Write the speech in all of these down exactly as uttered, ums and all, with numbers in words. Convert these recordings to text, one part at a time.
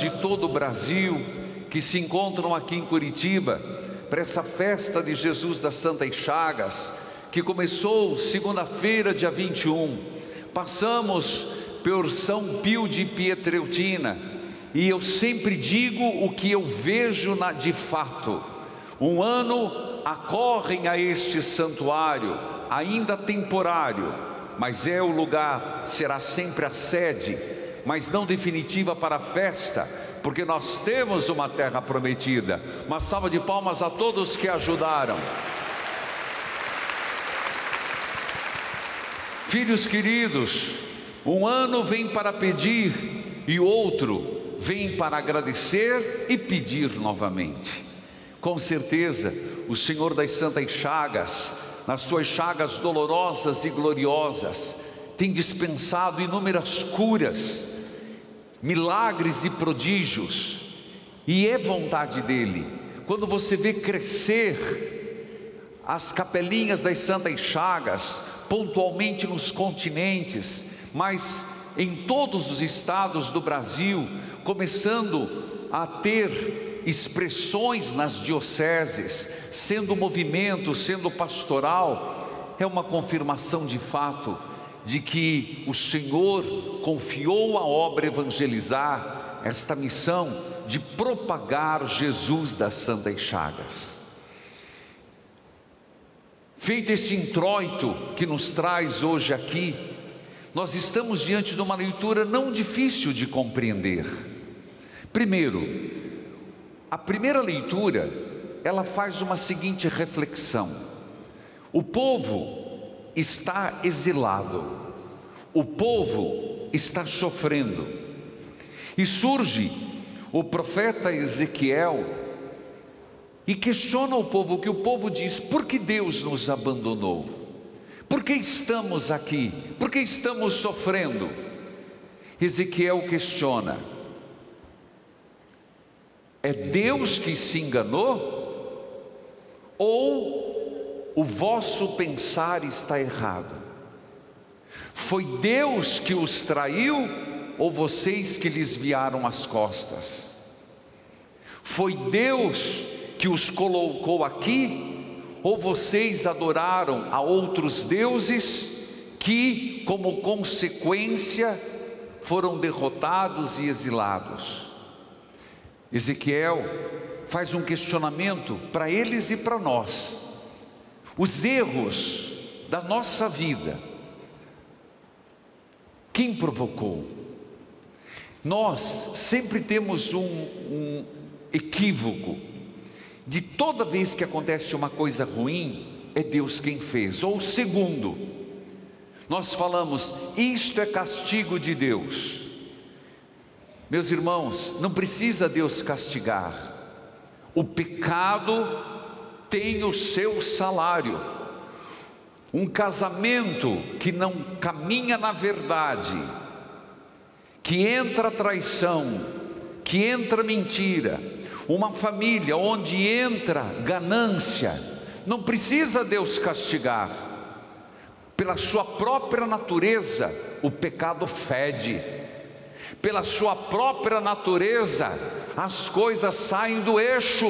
de todo o Brasil que se encontram aqui em Curitiba para essa festa de Jesus das Santas Chagas, que começou segunda-feira, dia vinte e um. Passamos por São Pio de Pietreutina, e eu sempre digo o que eu vejo na, de fato. Um ano acorrem a este santuário, ainda temporário, mas é o lugar, será sempre a sede, mas não definitiva para a festa, porque nós temos uma terra prometida. Uma salva de palmas a todos que ajudaram. Filhos queridos, um ano vem para pedir e outro vem para agradecer e pedir novamente. Com certeza, o Senhor das Santas Chagas, nas suas chagas dolorosas e gloriosas, tem dispensado inúmeras curas, milagres e prodígios, e é vontade dele. Quando você vê crescer as capelinhas das Santas Chagas, pontualmente nos continentes, mas em todos os estados do Brasil, começando a ter expressões nas dioceses, sendo movimento, sendo pastoral, é uma confirmação de fato de que o Senhor confiou à obra evangelizar, esta missão de propagar Jesus das Santas Chagas. Feito esse introito que nos traz hoje aqui, nós estamos diante de uma leitura não difícil de compreender. Primeiro, a primeira leitura, ela faz uma seguinte reflexão: o povo está exilado, o povo está sofrendo, e surge o profeta Ezequiel e questiona o povo, que o povo diz: por que Deus nos abandonou? Por que estamos aqui? Por que estamos sofrendo? Ezequiel questiona: é Deus que se enganou? Ou o vosso pensar está errado? Foi Deus que os traiu, ou vocês que lhes viraram as costas? Foi Deus que os colocou aqui, ou vocês adoraram a outros deuses que, como consequência, foram derrotados e exilados? Ezequiel faz um questionamento para eles e para nós. Os erros da nossa vida, quem provocou? Nós sempre temos um, um equívoco de toda vez que acontece uma coisa ruim, é Deus quem fez. Ou segundo, nós falamos: isto é castigo de Deus. Meus irmãos, não precisa Deus castigar. O pecado tem o seu salário. Um casamento que não caminha na verdade, que entra traição, que entra mentira, uma família onde entra ganância, não precisa Deus castigar. Pela sua própria natureza, o pecado fede. Pela sua própria natureza, as coisas saem do eixo.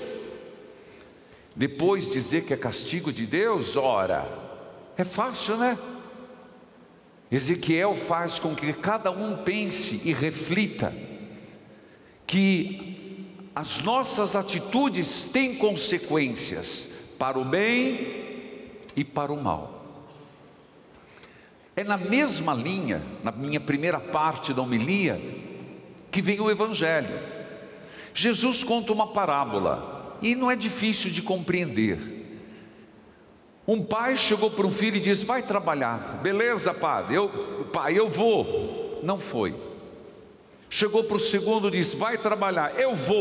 Depois dizer que é castigo de Deus, ora, é fácil, né? Ezequiel faz com que cada um pense e reflita que as nossas atitudes têm consequências para o bem e para o mal. É na mesma linha, na minha primeira parte da homilia, que vem o Evangelho. Jesus conta uma parábola, e não é difícil de compreender. Um pai chegou para um filho e disse: vai trabalhar. Beleza, pai, eu, pai, eu vou. Não foi. Chegou para o segundo e disse: vai trabalhar. Eu vou.